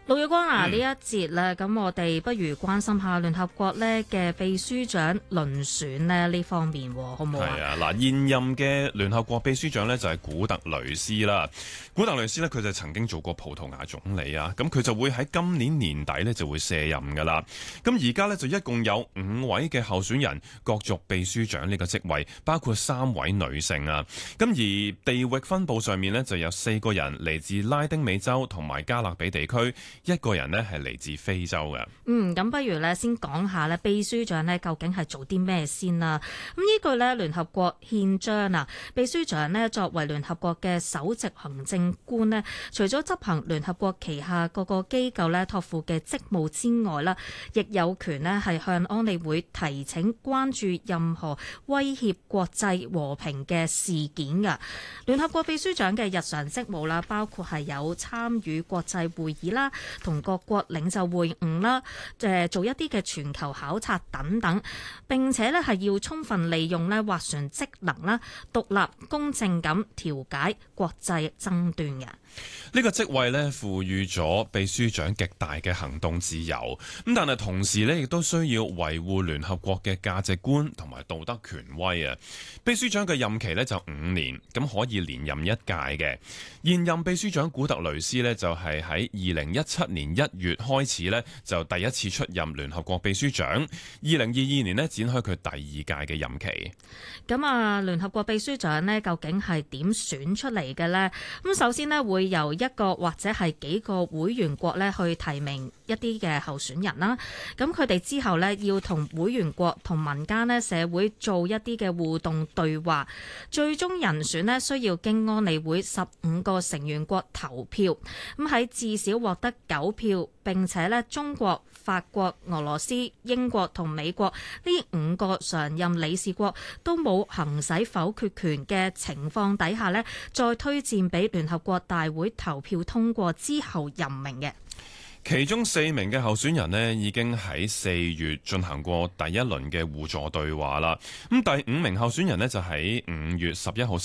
陸宇光啊，呢一節咧，咁我哋不如關心下聯合國咧嘅秘書長遴選咧呢方面，好唔好啊？ 係啊，嗱，現任嘅聯合國秘書長呢，就係古特雷斯啦。古特雷斯呢，佢就曾經做過葡萄牙總理啊，咁佢就會喺今年年底呢就會卸任噶啦。咁而家呢，就一共有5位嘅候選人角逐秘書長呢個職位，包括3位女性啊。咁而地域分佈上面呢，就有4個人嚟自拉丁美洲同埋加勒比地區。1個人呢係嚟自非洲嘅。 咁不如咧先講下咧秘書長咧究竟係做啲咩先啦。咁依據咧聯合國憲章啊，秘書長咧作為聯合國嘅首席行政官咧，除咗執行聯合國旗下各個機構咧託付嘅職務之外啦，亦有權咧係向安理會提請關注任何威脅國際和平嘅事件㗎。聯合國秘書長嘅日常職務啦，包括係有參與國際會議啦，同各國領袖會晤啦，做一啲嘅全球考察等等，並且咧係要充分利用咧斡旋職能啦，獨立公正咁調解國際爭端嘅。 呢個職位呢，賦予咗秘書長極大嘅行動自由，咁但係同時呢，亦都需要維護聯合國嘅價值觀同埋道德權威啊。秘書長嘅任期呢，就5年，咁可以連任1屆嘅。現任秘書長古特雷斯呢，就係喺2017年1月開始呢，就第一次出任聯合國秘書長，2022年呢，展開佢第2屆嘅任期。 咁啊，聯合國秘書長呢，究竟係點選出嚟嘅呢？咁首先呢，會由1個或者係幾個會員國呢去提名一啲嘅候選人啦。咁佢哋之後呢，要同會員國同民間呢社會做一啲嘅互動對話，最終人選呢，需要經安理會15個成員國投票。咁喺至少獲得9票，並且呢中國、法國、俄羅斯、英國同美國呢5個常任理事國都冇行使否決權嘅情況底下呢，再推薦俾聯合國大會投票通過之後任命嘅。 其中4名嘅候選人呢，已經喺4月進行過第1輪嘅互助對話啦。咁第5名候選人呢，就喺5月11號